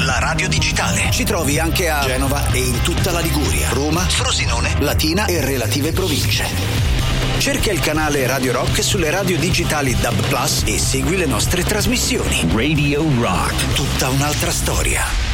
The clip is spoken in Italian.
la radio digitale. Ci trovi anche a Genova e in tutta la Liguria, Roma, Frosinone, Latina e relative province. Cerca il canale Radio Rock sulle radio digitali DAB+ e segui le nostre trasmissioni. Radio Rock, tutta un'altra storia.